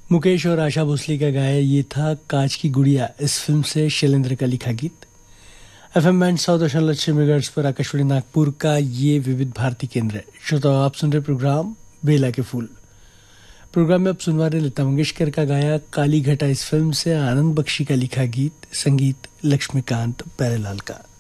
मुकेश और आशा भोसले का गाया ये था कांच की गुड़िया इस फिल्म से शैलेंद्र का लिखा गीत। एफएम बैंड 100.6 मेगाहर्ट्ज पर आकाशवाणी नागपुर का ये विविध भारती केंद्र है। श्रोताओ, आप सुन रहे प्रोग्राम बेला के फूल। प्रोग्राम में अब सुनवा रहे लता मंगेशकर का गाया काली घटा इस फिल्म से आनंद बख्शी का लिखा गीत, संगीत लक्ष्मीकांत प्यारेलाल का।